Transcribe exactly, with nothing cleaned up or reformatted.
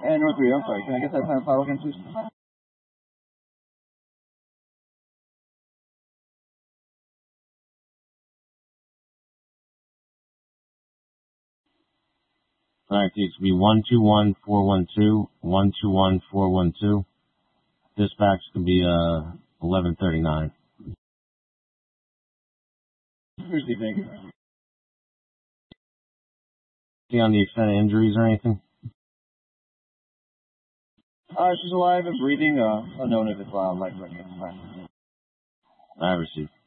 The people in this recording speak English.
And North three, I'm sorry. Can I get that time file again, please? Alright, it's going to be one two one four one two, one two one four one two. Dispatch can be, uh, eleven thirty-nine. Seriously, thank you. See on the extent of injuries or anything? Uh, she's alive and breathing, uh, unknown if it's, uh, life threatening. I received.